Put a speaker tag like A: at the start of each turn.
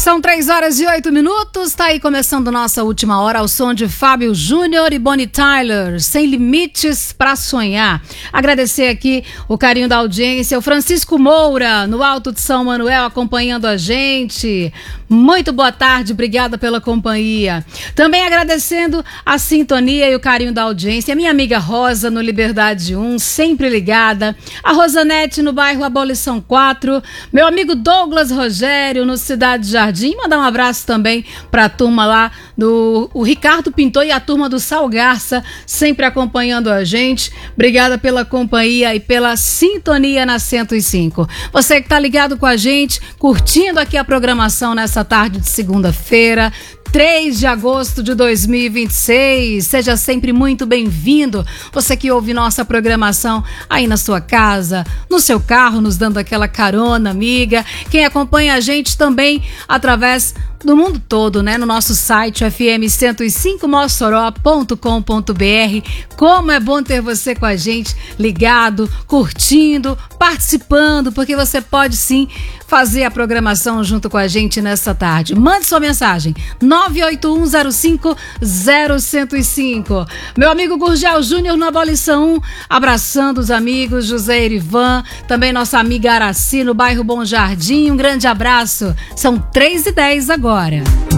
A: São 3h08, tá aí começando nossa última hora ao som de Fábio Júnior e Bonnie Tyler, Sem Limites pra Sonhar. Agradecer aqui o carinho da audiência, o Francisco Moura, no Alto de São Manuel, acompanhando a gente. Muito boa tarde, obrigada pela companhia. Também agradecendo a sintonia e o carinho da audiência, a minha amiga Rosa, no Liberdade 1, sempre ligada. A Rosanete, no bairro Abolição 4. Meu amigo Douglas Rogério, no Cidade Jardim. Mandar um abraço também para a turma lá do o Ricardo Pintor e a turma do Sal Garça, sempre acompanhando a gente. Obrigada pela companhia e pela sintonia na 105. Você que está ligado com a gente, curtindo aqui a programação nessa tarde de segunda-feira, 3 de agosto de 2026. Seja sempre muito bem-vindo. Você que ouve nossa programação aí na sua casa, no seu carro, nos dando aquela carona, amiga. Quem acompanha a gente também através do mundo todo, né? No nosso site fm105mossoró.com.br. Como é bom ter você com a gente, ligado, curtindo, participando, porque você pode sim fazer a programação junto com a gente nessa tarde. Mande sua mensagem, 981050105. Meu amigo Gurgel Júnior no Abolição 1, abraçando os amigos, José Erivan, também nossa amiga Araci no bairro Bom Jardim. Um grande abraço. São 3h10 agora.